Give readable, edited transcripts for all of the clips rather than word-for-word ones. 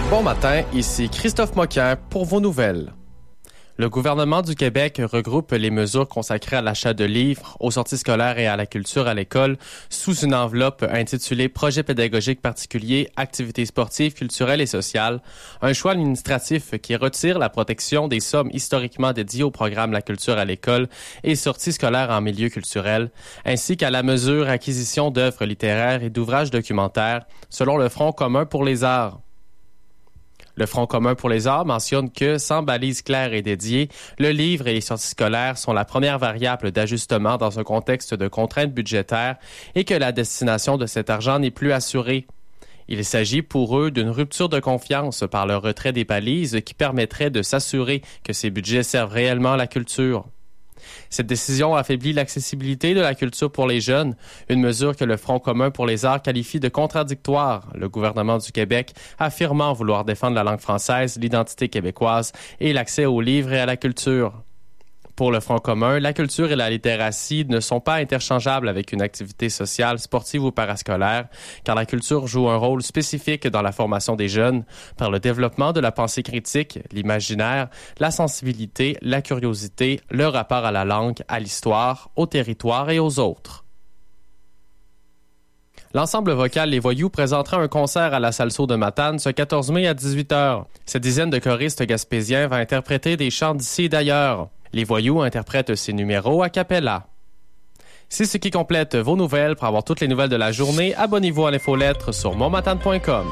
Bon matin, ici Christophe Moquin pour vos nouvelles. Le gouvernement du Québec regroupe les mesures consacrées à l'achat de livres, aux sorties scolaires et à la culture à l'école sous une enveloppe intitulée « Projet pédagogique particulier, activités sportives, culturelles et sociales », un choix administratif qui retire la protection des sommes historiquement dédiées au programme La culture à l'école et sorties scolaires en milieu culturel, ainsi qu'à la mesure acquisition d'œuvres littéraires et d'ouvrages documentaires, selon le Front commun pour les arts. Le Front commun pour les arts mentionne que, sans balise claire et dédiée, le livre et les sorties scolaires sont la première variable d'ajustement dans un contexte de contraintes budgétaires et que la destination de cet argent n'est plus assurée. Il s'agit pour eux d'une rupture de confiance par le retrait des balises qui permettrait de s'assurer que ces budgets servent réellement à la culture. Cette décision affaiblit l'accessibilité de la culture pour les jeunes, une mesure que le Front commun pour les arts qualifie de contradictoire, le gouvernement du Québec affirmant vouloir défendre la langue française, l'identité québécoise et l'accès aux livres et à la culture. Pour le Front commun, la culture et la littératie ne sont pas interchangeables avec une activité sociale, sportive ou parascolaire, car la culture joue un rôle spécifique dans la formation des jeunes par le développement de la pensée critique, l'imaginaire, la sensibilité, la curiosité, le rapport à la langue, à l'histoire, au territoire et aux autres. L'ensemble vocal Les Voyous présentera un concert à la Salso de Matane ce 14 mai à 18h. Cette dizaine de choristes gaspésiens va interpréter des chants d'ici et d'ailleurs. Les Voyous interprètent ces numéros a cappella. C'est ce qui complète vos nouvelles. Pour avoir toutes les nouvelles de la journée, abonnez-vous à l'infolettre sur montmatane.com.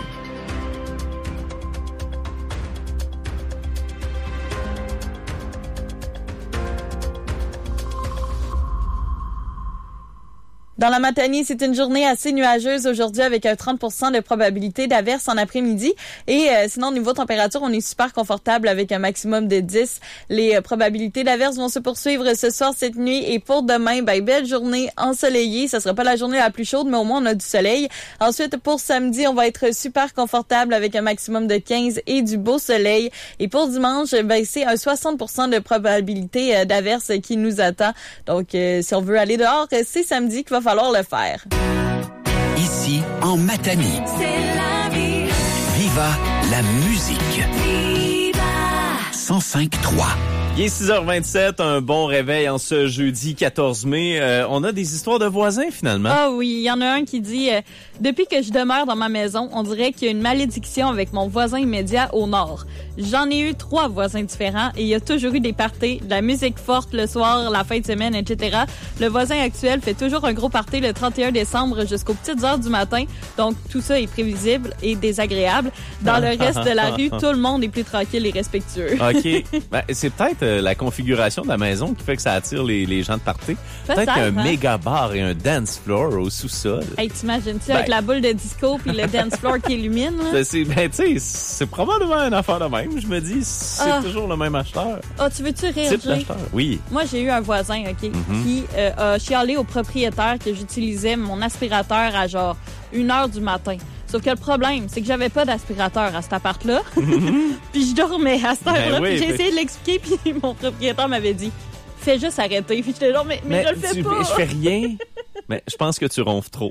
Dans la Matanie, c'est une journée assez nuageuse aujourd'hui avec un 30% de probabilité d'averse en après-midi. Et sinon, au niveau température, on est super confortable avec un maximum de 10. Les probabilités d'averse vont se poursuivre ce soir, cette nuit. Et pour demain, belle journée ensoleillée. Ça sera pas la journée la plus chaude, mais au moins on a du soleil. Ensuite, pour samedi, on va être super confortable avec un maximum de 15 et du beau soleil. Et pour dimanche, c'est un 60% de probabilité d'averse qui nous attend. Donc, si on veut aller dehors, c'est samedi qu'il va falloir le faire. Ici, en Matanie. C'est la vie. Viva la musique. Viva. 105.3. Il est 6h27, un bon réveil en ce jeudi 14 mai. On a des histoires de voisins, finalement. Ah oui, il y en a un qui dit « Depuis que je demeure dans ma maison, on dirait qu'il y a une malédiction avec mon voisin immédiat au nord. J'en ai eu 3 voisins différents et il y a toujours eu des parties, de la musique forte le soir, la fin de semaine, etc. Le voisin actuel fait toujours un gros party le 31 décembre jusqu'aux petites heures du matin. Donc, tout ça est prévisible et désagréable. Dans le reste de la rue, tout le monde est plus tranquille et respectueux. » OK. C'est peut-être la configuration de la maison qui fait que ça attire les gens de party. Peut-être qu'un méga bar et un dance floor au sous-sol. Hey, t'imagines-tu avec la boule de disco puis le dance floor qui illumine? C'est probablement une affaire de même. Je me dis, c'est toujours le même acheteur. Tu veux-tu rire, Jay? Oui. Moi, j'ai eu un voisin, OK, qui a chialé au propriétaire que j'utilisais mon aspirateur à genre 1h du matin. Sauf que le problème, c'est que j'avais pas d'aspirateur à cet appart-là. Puis je dormais à cette heure-là. Puis j'ai essayé de l'expliquer, puis mon propriétaire m'avait dit « Fais juste arrêter. » Puis j'étais genre « Mais je le fais pas. » Je fais rien. Mais je pense que tu ronfles trop.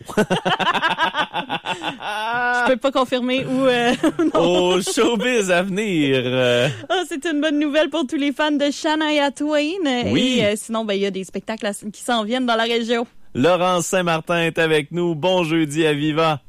Je peux pas confirmer ou non. Au showbiz à venir. C'est une bonne nouvelle pour tous les fans de Shania Twain. Oui. Et sinon, il y a des spectacles qui s'en viennent dans la région. Laurence Saint-Martin est avec nous. Bon jeudi à Viva.